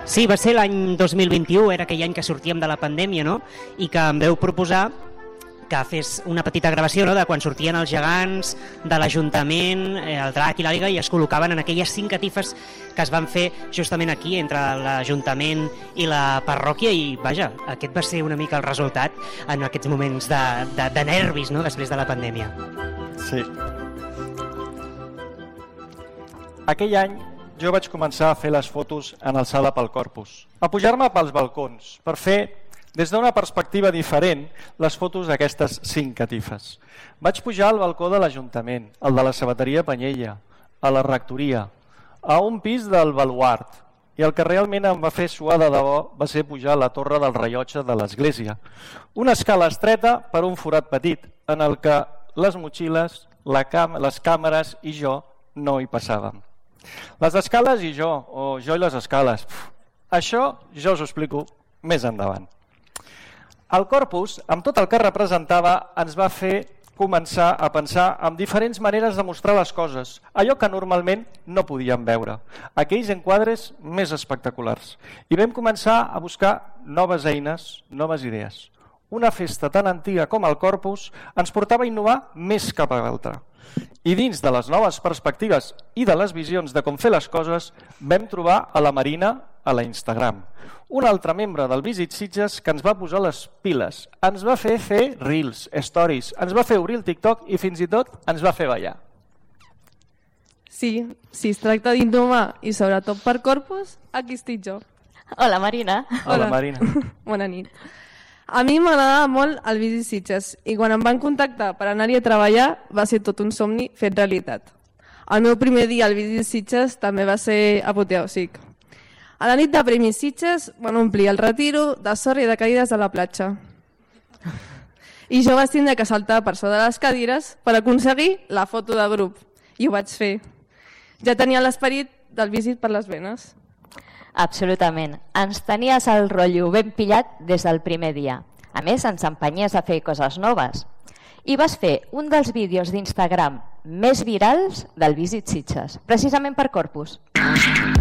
Sí, va ser l'any 2021, era aquell any que sortíem de la pandèmia, no? I que em veu proposar que fes una petita gravació, no?, de quan sortien els gegants de l'Ajuntament, el drac i l'àliga, i es col·locaven en aquelles 5 catifes que es van fer justament aquí, entre l'Ajuntament i la parròquia, i vaja, aquest va ser una mica el resultat en aquests moments de nervis, no?, després de la pandèmia. Sí. Aquell any jo vaig començar a fer les fotos en alçada pel corpus, a pujar-me pels balcons per fer, des d'una perspectiva diferent, les fotos d'aquestes 5 catifes. Vaig pujar al balcó de l'Ajuntament, el de la Sabateria Panyella, a la rectoria, a un pis del baluart, i el que realment em va fer suar de debò va ser pujar a la torre del rellotge de l'església. Una escala estreta per un forat petit, en el que les motxilles, les càmeres i jo no hi passàvem. Les escales i jo, o jo i les escales, això jo us ho explico més endavant. El corpus, amb tot el que representava, ens va fer començar a pensar en diferents maneres de mostrar les coses, allò que normalment no podíem veure, aquells enquadres més espectaculars. I vam començar a buscar noves eines, noves idees. Una festa tan antiga com el corpus ens portava a innovar més cap a l'altra. I dins de les noves perspectives i de les visions de com fer les coses, vam trobar a la Marina a la Instagram, un altre membre del Visit Sitges que ens va posar les piles, ens va fer reels, stories, ens va fer obrir el TikTok i fins i tot ens va fer ballar. Sí, si es tracta d'innovar i sobretot per corpus, aquí estic jo. Hola, Marina. Hola, Marina. Bona nit. A mi m'agradava molt el Visit Sitges i quan em van contactar per anar-hi a treballar va ser tot un somni fet realitat. El meu primer dia al Visit Sitges també va ser apoteòsic. A la nit de Premis Sitges van omplir el retiro de sorra i de cadires a la platja. I jo vaig tindre que saltar per sota de les cadires per aconseguir la foto de grup. I ho vaig fer. Ja tenia l'esperit del Visit per les venes. Absolutament. Ens tenies el rotllo ben pillat des del primer dia. A més, ens empenyies a fer coses noves. I vas fer un dels vídeos d'Instagram més virals del Visit Sitges, precisament per Corpus.